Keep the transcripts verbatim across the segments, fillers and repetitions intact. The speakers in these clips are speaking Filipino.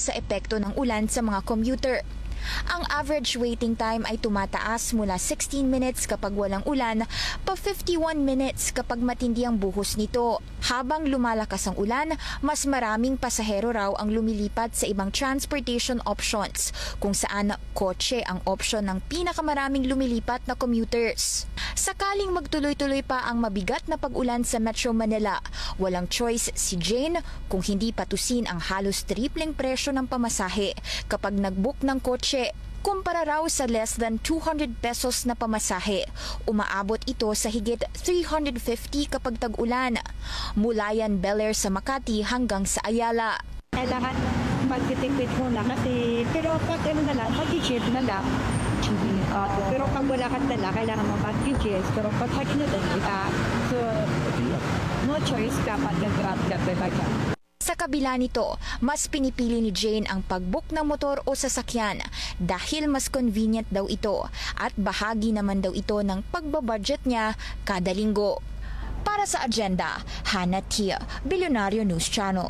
sa epekto ng ulan sa mga commuter. Ang average waiting time ay tumataas mula sixteen minutes kapag walang ulan pa fifty-one minutes kapag matindi ang buhos nito. Habang lumalakas ang ulan, mas maraming pasahero raw ang lumilipat sa ibang transportation options, kung saan kotse ang option ng pinakamaraming lumilipat na commuters. Sakaling magtuloy-tuloy pa ang mabigat na pag-ulan sa Metro Manila, walang choice si Jane kung hindi patusin ang halos tripleng presyo ng pamasahe kapag nag-book ng kotse. Kumpara raw sa less than two hundred pesos na pamasahe, umaabot ito sa higit three hundred fifty kapag tag-ulan. Mula yan Bel Air sa Makati hanggang sa Ayala. Kailangan magtitipid muna kasi, pero pag ano na lang, mag-i-chip na lang. Uh, pero pag wala kang dala, kailangan mo mag-i-chip. Pero pag hard na dala, so no choice dapat nag-grab ka pa ka. Sa kabila nito, mas pinipili ni Jane ang pag-book ng motor o sasakyan dahil mas convenient daw ito at bahagi naman daw ito ng pagbabudget niya kada linggo. Para sa Agenda, Hannah Tia, Billionario News Channel.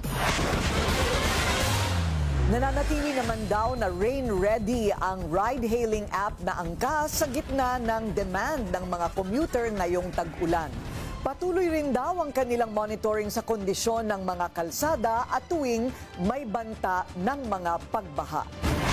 Nananatili naman daw na rain-ready ang ride-hailing app na angkas sa gitna ng demand ng mga commuter ngayong tag-ulan. Patuloy rin daw ang kanilang monitoring sa kondisyon ng mga kalsada at tuwing may banta ng mga pagbaha.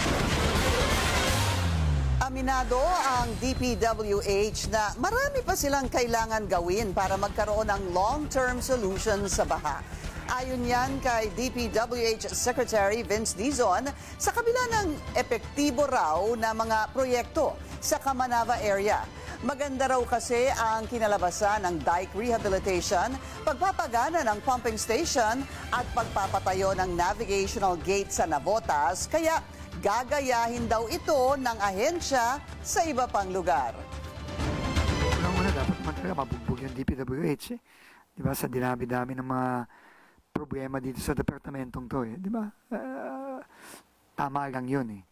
Aminado ang D P W H na marami pa silang kailangan gawin para magkaroon ng long-term solution sa baha. Ayon yan kay D P W H Secretary Vince Dizon, sa kabila ng epektibo raw na mga proyekto sa Kamanava area. Maganda raw kasi ang kinalabasan ng dike rehabilitation, pagpapagana ng pumping station at pagpapatayo ng navigational gate sa Navotas, kaya gagayahin daw ito ng ahensya sa iba pang lugar. Unang-una, dapat man talaga mabugbog yung D P W H. Eh. Di ba? Sa dinami-dami ng mga problema dito sa departamentong to. Eh. Di ba? Uh, tama lang yun eh.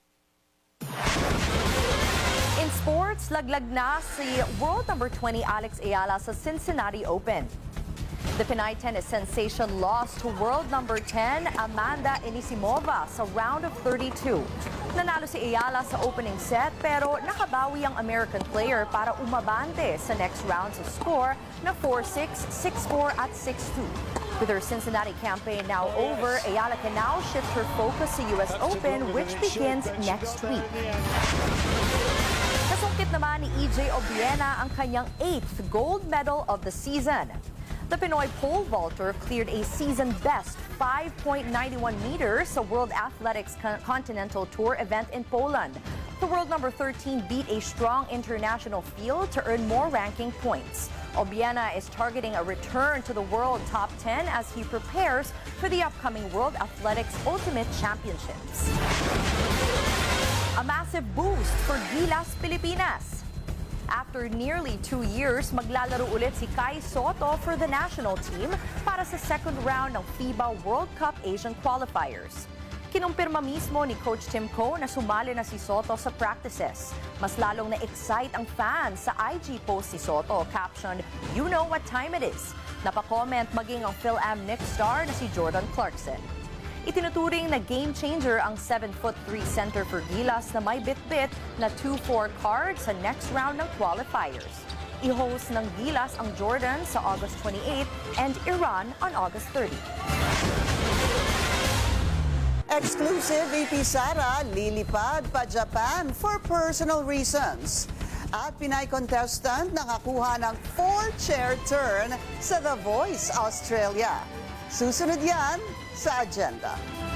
In sports, laglag na si world number twenty Alex Ayala sa Cincinnati Open. The Pinay tennis sensation lost to world number ten Amanda Anisimova sa round of thirty-two. Nanalo si Ayala sa opening set pero nakabawi ang American player para umabante sa next round sa score na four six, six four at six two. With her Cincinnati campaign now over, Ayala can now shift her focus sa U S Open which begins next week. Nasungkit naman ni E J Obiena ang kanyang eighth gold medal of the season. The Pinoy pole vaulter cleared a season-best five point nine one meters sa World Athletics Continental Tour event in Poland. The world number thirteen beat a strong international field to earn more ranking points. Obiena is targeting a return to the world top ten as he prepares for the upcoming World Athletics Ultimate Championships. A massive boost for Gilas Pilipinas. After nearly two years, maglalaro ulit si Kai Sotto for the national team para sa second round ng FIBA World Cup Asian Qualifiers. Kinumpirma mismo ni Coach Tim Coe na sumali na si Sotto sa practices. Mas lalong na-excite ang fans sa I G post si Sotto, captioned, "You know what time it is." Napakomment maging ang Phil-Am Knicks star na si Jordan Clarkson. Itinuturing na game changer ang seven foot three center for Gilas na may bit-bit na two four card sa next round ng qualifiers. I-host ng Gilas ang Jordan sa August twenty-eighth and Iran on August thirtieth. Exclusive, V P Sara lilipad pa Japan for personal reasons. At Pinay contestant nakakuha ng four-chair turn sa The Voice Australia. Susunod yan sa Agenda.